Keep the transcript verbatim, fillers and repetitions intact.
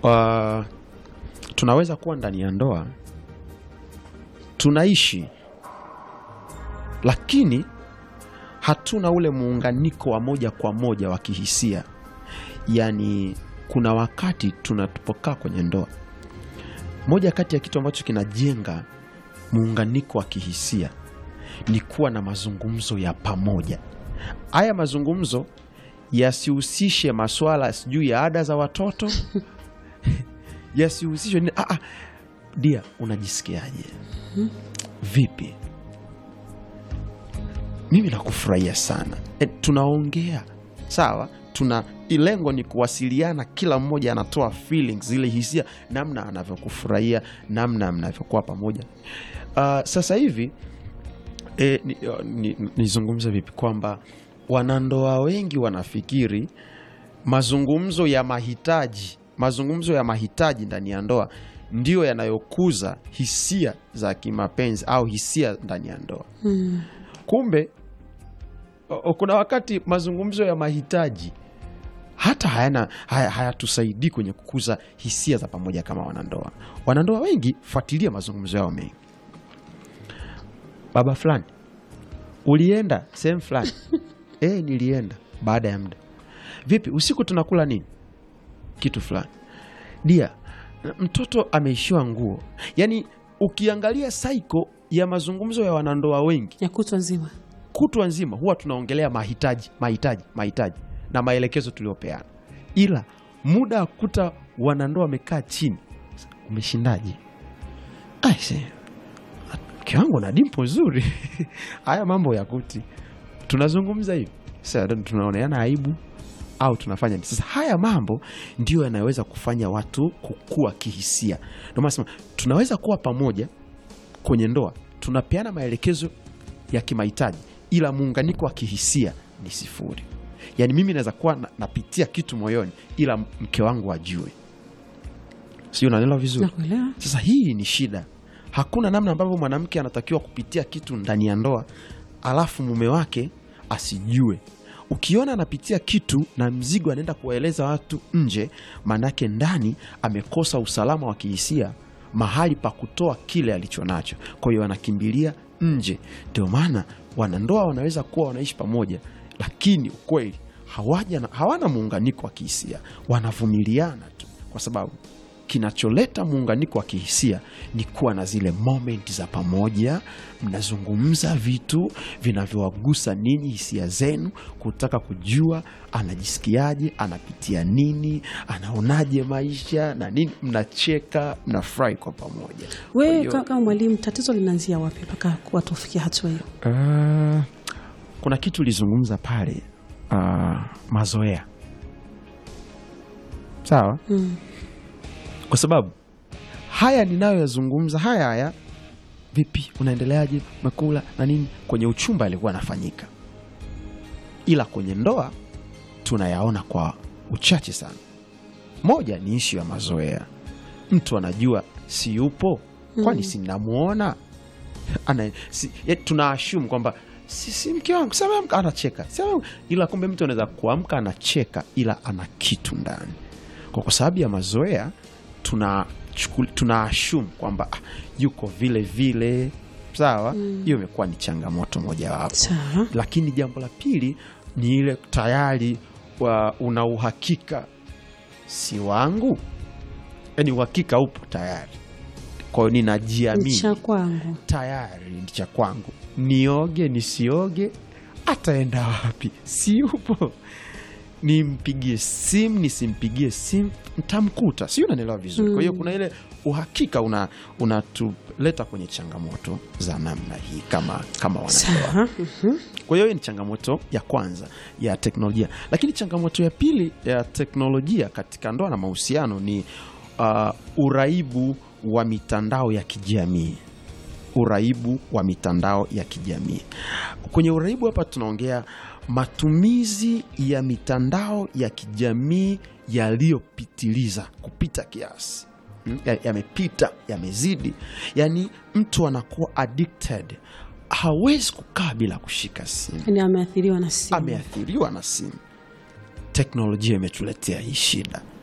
Uh, tunaweza kuwa ndani ya ndoa tunaishi, lakini hatuna ule muunganiko wa moja kwa moja wa kihisia. Yani kuna wakati tunatupokaa kwenye ndoa, moja kati ya kitu ambacho kinajenga muunganiko wa kihisia ni kuwa na mazungumzo ya pamoja. Haya mazungumzo yasihusishe masuala sijui ya ada za watoto yasihusishe ni ah, ah, dia unajisikiaje? Vipi? Mimi nakufurahia sana. E, tunaongea sawa, tuna lengo ni kuwasiliana, kila mmoja anatoa feelings, zile hisia, namna anavyokufurahia, namna mnavyokuwa pamoja. Uh, sasa hivi e, nizungumze ni, ni vipi kwamba wanandoa wengi wanafikiri mazungumzo ya mahitaji, mazungumzo ya mahitaji ndani ya ndoa ndio yanayokuza hisia za kimapenzi au hisia ndani ya ndoa. Hmm. Kumbe o, kuna wakati mazungumzo ya mahitaji hata hayana hayatusaidii haya kwenye kukuza hisia za pamoja kama wanandoa. Wanandoa wengi fuatilia mazungumzo yao mengi. Baba fulani, ulienda sehemu fulani? Eh, nilienda. Baada ya muda, vipi usiku tunakula nini? Kitu fulani. Dia, mtoto ameishiwa nguo. Yani ukiangalia cycle ya mazungumzo ya wanandoa wengi ya kutwa nzima, kutwa nzima huwa tunaongelea mahitaji, mahitaji, mahitaji na maelekezo tuliopeana. Ila muda wa kuta wanandoa wamekaa chini, umeshindaje? Aise, kiwango na dimpo nzuri. Haya mambo ya kuti tunazungumza hivi, sasa tunaoneana aibu au tunafanya nini? Sasa haya mambo ndio yanaweza kufanya watu kukua kihisia. Ndio maana tunaweza kuwa pamoja kwenye ndoa, tunapeana maelekezo ya kimahitaji, ila muunganiko wa kihisia ni sifuri. Yani mimi naweza kuwa na, napitia kitu moyoni, ila mke wangu ajue. Sio, unaelewa vizuri? Nakuelewa. Sasa hii ni shida. Hakuna namna ambavyo mwanamke anatakiwa kupitia kitu ndani ya ndoa alafu mume wake asijue. Ukiona anapitia kitu na mzigo anaenda kuwaeleza watu nje, manake ndani amekosa usalama wa kihisia, mahali pa kutoa kile alichonacho. Kwa hiyo anakimbilia nje. Ndio maana wanandoa wanaweza kuwa wanaishi pamoja, lakini ukweli hawaja hawana muunganiko wa kihisia, wanavumiliana tu, kwa sababu kinacholeta muunganiko wa kihisia ni kuwa na zile moment za pamoja, mnazungumza vitu vinavyowagusa ninyi, hisia zenu, kutaka kujua anajisikiaje, anapitia nini, anaonaje maisha na nini, mnacheka, mnafurahi kwa pamoja. Wewe kama mwalimu, tatizo linaanzia wapi mpaka watu wafikie hatua hiyo? Uh, kuna kitu ulizungumza pale, uh, mazoea. Sawa? Mm. Kwa sababu haya ninayoyazungumza haya haya, vipi unaendeleaje, makula na nini, kwenye uchumba alikuwa anafanyika, ila kwenye ndoa tunayaona kwa uchache sana. Moja ni issue ya mazoea. Mtu anajua si yupo, kwani si namuona ana si, tunaassume kwamba si, si mke wangu, sema amka anacheka, sema, ila kumbe mtu anaweza kuamka anacheka ila ana kitu ndani. Kwa kwa sababu ya mazoea tuna tuna assume kwamba ah, yuko vile vile. Sawa? Hiyo mm. imekuwa ni changamoto moja wapo. Lakini jambo la pili ni ile tayari wa una uhakika si wangu, yaani uhakika upo tayari. Kwa hiyo ninajiamini cha kwangu, tayari ni cha kwangu, nioge nisioge, ataenda wapi si yupo, nimpigie simu nisimpigie simu mtamkuta. Sio, unanielewa vizuri? Mm. Kwa hiyo kuna ile uhakika una unatuleta kwenye changamoto za namna hii kama kama wanandoa. Mm-hmm. Kwa hiyo ni changamoto ya kwanza ya teknolojia. Lakini changamoto ya pili ya teknolojia katika ndoa na mahusiano ni uh, uraibu wa mitandao ya kijamii. Uraibu wa mitandao ya kijamii. Kwenye uraibu hapa tunaongea matumizi ya mitandao ya kijamii yaliyopitiliza kupita kiasi. Yamepita, ya yamezidi. Yaani mtu anakuwa addicted. Hawezi kukaa bila kushika simu. Yaani ameathiriwa na simu. Ameathiriwa na simu. Teknolojia imetuletea hii shida.